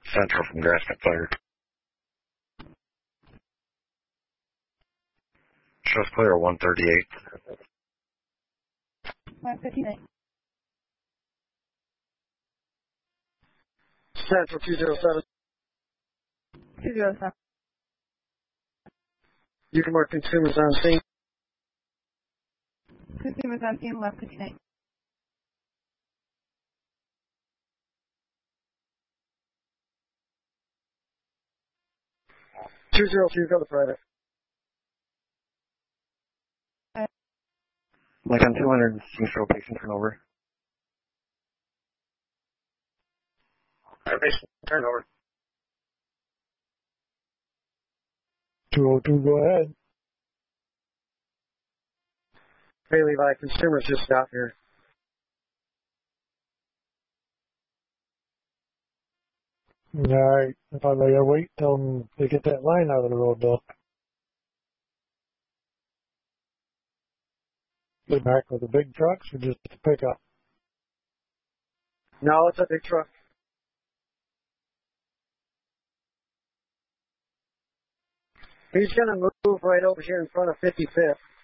Central from Grassmith Fire. Shows clear 138. 158. Central 207. 207. You can mark consumers on scene. Consumers on scene, left 59. Go to private. Like on 200, show patient turnover. Patient turnover. 202, go ahead. Hey, Levi, consumers just got here. Alright, I thought they gotta wait till they get that line out of the road, though. They back with the big trucks or just the pickup? No, it's a big truck. He's going to move right over here in front of 55th.